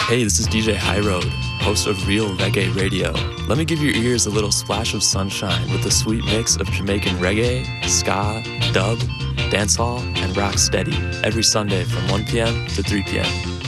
Hey, this is DJ High Road, host of Real Reggae Radio. Let me give your ears a little splash of sunshine with a sweet mix of Jamaican reggae, ska, dub, dancehall, and rock steady every Sunday from 1 p.m. to 3 p.m.